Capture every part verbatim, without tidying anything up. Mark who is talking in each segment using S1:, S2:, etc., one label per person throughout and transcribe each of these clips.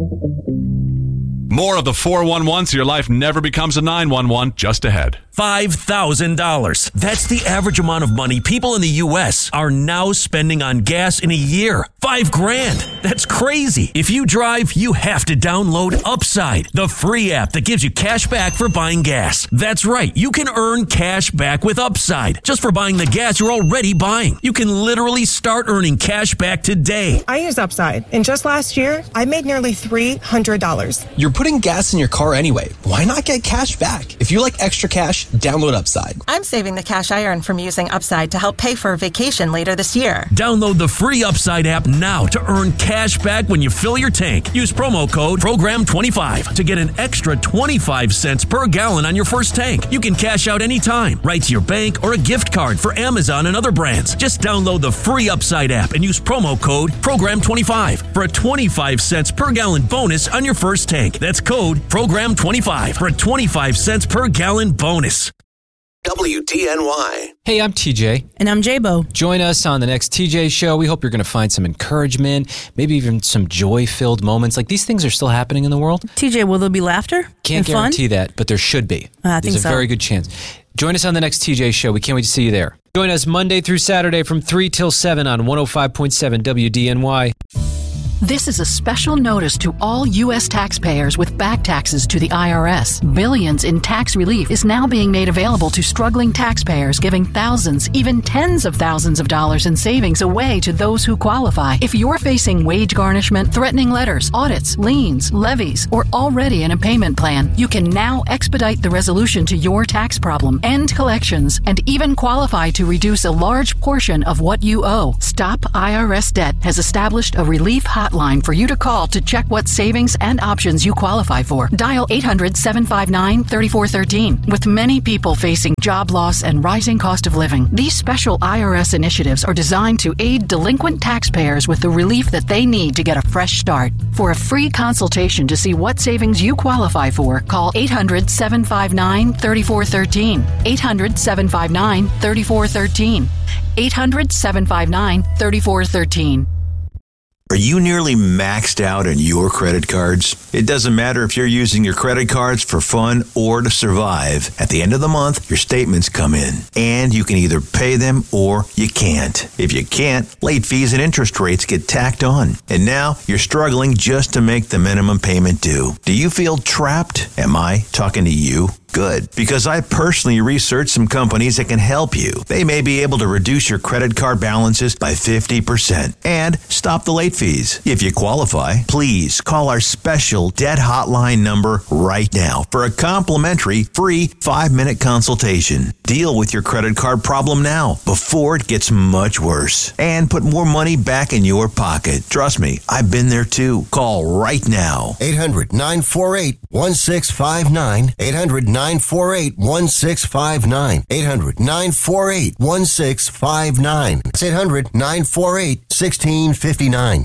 S1: More of the four one one so your life never becomes a nine one one just ahead.
S2: five thousand dollars. That's the average amount of money people in the U S are now spending on gas in a year. Five grand. That's crazy. If you drive, you have to download Upside, the free app that gives you cash back for buying gas. That's right. You can earn cash back with Upside just for buying the gas you're already buying. You can literally start earning cash back today.
S3: I use Upside, and just last year, I made nearly three hundred dollars.
S4: You're putting gas in your car anyway. Why not get cash back? If you like extra cash, download Upside.
S5: I'm saving the cash I earn from using Upside to help pay for a vacation later this year.
S2: Download the free Upside app now to earn cash back when you fill your tank. Use promo code program twenty-five to get an extra twenty-five cents per gallon on your first tank. You can cash out anytime, right to your bank or a gift card for Amazon and other brands. Just download the free Upside app and use promo code program twenty-five for a twenty-five cents per gallon bonus on your first tank. That's code program twenty-five for a twenty-five cents per gallon bonus.
S6: W D N Y.
S7: Hey, I'm T J.
S8: And I'm J-Bo.
S7: Join us on the next T J Show. We hope you're going to find some encouragement, maybe even some joy-filled moments. Like, these things are still happening in the world.
S8: T J, will there be laughter?
S7: Can't guarantee fun? that, but there should be.
S8: Uh, I
S7: There's
S8: think
S7: a
S8: so.
S7: very good chance. Join us on the next T J Show. We can't wait to see you there. Join us Monday through Saturday from three till seven on one oh five point seven W D N Y.
S9: This is a special notice to all U S taxpayers with back taxes to the I R S. Billions in tax relief is now being made available to struggling taxpayers, giving thousands, even tens of thousands of dollars in savings away to those who qualify. If you're facing wage garnishment, threatening letters, audits, liens, levies, or already in a payment plan, you can now expedite the resolution to your tax problem, end collections, and even qualify to reduce a large portion of what you owe. Stop I R S Debt has established a relief hotline for you to call to check what savings and options you qualify for. Dial eight hundred, seven five nine, three four one three. With many people facing job loss and rising cost of living, these special I R S initiatives are designed to aid delinquent taxpayers with the relief that they need to get a fresh start. For a free consultation to see what savings you qualify for, call eight hundred, seven five nine, three four one three. eight hundred, seven five nine, three four one three. eight hundred, seven five nine, three four one three.
S6: Are you nearly maxed out on your credit cards? It doesn't matter if you're using your credit cards for fun or to survive. At the end of the month, your statements come in, and you can either pay them or you can't. If you can't, late fees and interest rates get tacked on. And now you're struggling just to make the minimum payment due. Do you feel trapped? Am I talking to you? Good, because I personally researched some companies that can help you. They may be able to reduce your credit card balances by fifty percent and stop the late fees. If you qualify, please call our special debt hotline number right now for a complimentary free five-minute consultation. Deal with your credit card problem now before it gets much worse and put more money back in your pocket. Trust me, I've been there too. Call right now.
S10: eight hundred, nine four eight, one six five nine. eight hundred, nine four eight, one six five nine. eight hundred, nine four eight, one six five nine. It's eight hundred, nine four eight, one six five nine.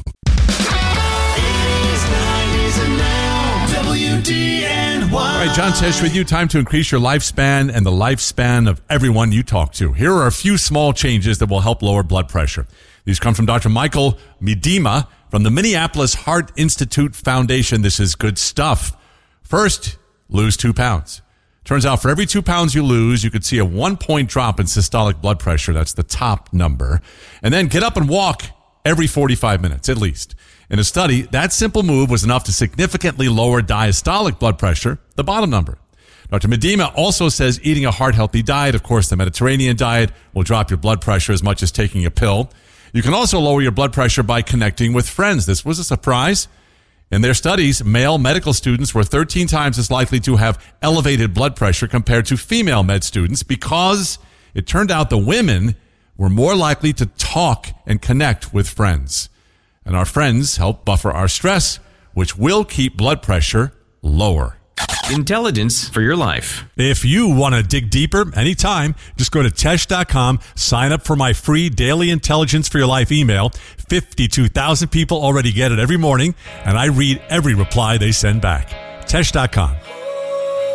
S1: W D N Y. All right, John Tesh with you. Time to increase your lifespan and the lifespan of everyone you talk to. Here are a few small changes that will help lower blood pressure. These come from Doctor Michael Miedema from the Minneapolis Heart Institute Foundation. This is good stuff. First, lose two pounds. Turns out for every two pounds you lose, you could see a one-point drop in systolic blood pressure. That's the top number. And then get up and walk every forty-five minutes, at least. In a study, that simple move was enough to significantly lower diastolic blood pressure, the bottom number. Doctor Miedema also says eating a heart-healthy diet, of course, the Mediterranean diet, will drop your blood pressure as much as taking a pill. You can also lower your blood pressure by connecting with friends. This was a surprise. In their studies, male medical students were thirteen times as likely to have elevated blood pressure compared to female med students because it turned out the women were more likely to talk and connect with friends. And our friends help buffer our stress, which will keep blood pressure lower.
S11: Intelligence for your life.
S1: If you want to dig deeper anytime, just go to Tesh dot com, sign up for my free daily Intelligence for Your Life email. fifty-two thousand people already get it every morning, and I read every reply they send back. Tesh dot com.